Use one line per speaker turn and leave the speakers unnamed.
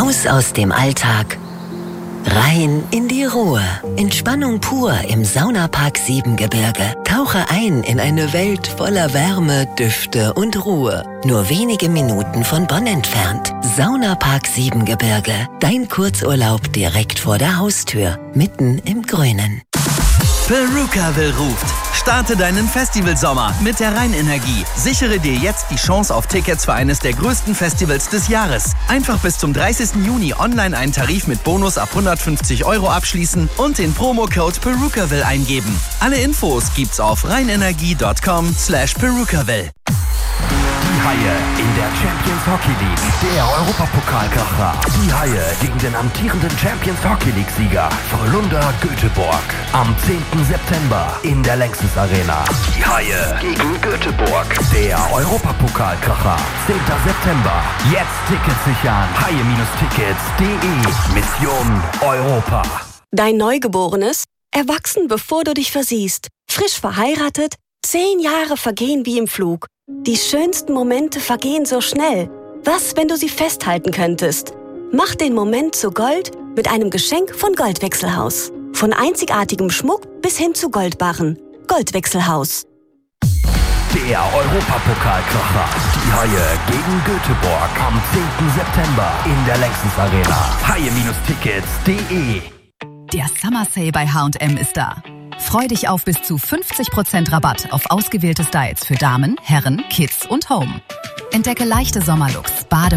Raus aus dem Alltag, rein in die Ruhe. Entspannung pur im Saunapark Siebengebirge. Tauche ein in eine Welt voller Wärme, Düfte und Ruhe. Nur wenige Minuten von Bonn entfernt. Saunapark Siebengebirge. Dein Kurzurlaub direkt vor der Haustür. Mitten im Grünen.
Perukaville ruft. Starte deinen Festivalsommer mit der Rheinenergie. Sichere dir jetzt die Chance auf Tickets für eines der größten Festivals des Jahres. Einfach bis zum 30. Juni online einen Tarif mit Bonus ab 150 € abschließen und den Promocode Perukaville eingeben. Alle Infos gibt's auf rheinenergie.com/Perukaville.
Die Haie in der Champions Hockey League, der Europapokalkracher. Die Haie gegen den amtierenden Champions Hockey League-Sieger Frölunda Göteborg. Am 10. September in der Längstes Arena. Die Haie gegen Göteborg, der Europapokalkracher. 10. September. Jetzt Tickets sichern. Haie-Tickets.de. Mission Europa.
Dein Neugeborenes? Erwachsen, bevor du dich versiehst. Frisch verheiratet? 10 Jahre vergehen wie im Flug. Die schönsten Momente vergehen so schnell. Was, wenn du sie festhalten könntest? Mach den Moment zu Gold mit einem Geschenk von Goldwechselhaus. Von einzigartigem Schmuck bis hin zu Goldbarren. Goldwechselhaus.
Der Europapokalkracher. Die Haie gegen Göteborg. Am 10. September in der Längstes Arena. Haie-Tickets.de.
Der Summer Sale bei H&M ist da. Freu dich auf bis zu 50% Rabatt auf ausgewählte Styles für Damen, Herren, Kids und Home. Entdecke leichte Sommerlooks,